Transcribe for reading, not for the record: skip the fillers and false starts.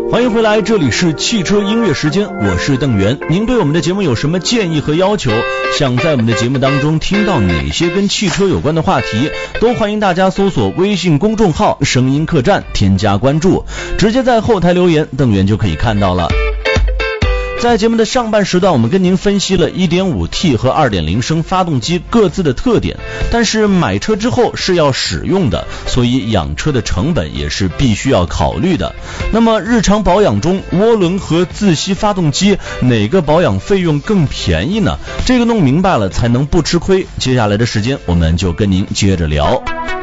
欢迎回来，这里是汽车音乐时间，我是邓源。您对我们的节目有什么建议和要求？想在我们的节目当中听到哪些跟汽车有关的话题，都欢迎大家搜索微信公众号声音客栈，添加关注，直接在后台留言，邓源就可以看到了。在节目的上半时段，我们跟您分析了 1.5T 和 2.0 升发动机各自的特点，但是买车之后是要使用的，所以养车的成本也是必须要考虑的。那么日常保养中，涡轮和自吸发动机哪个保养费用更便宜呢？这个弄明白了才能不吃亏。接下来的时间我们就跟您接着聊。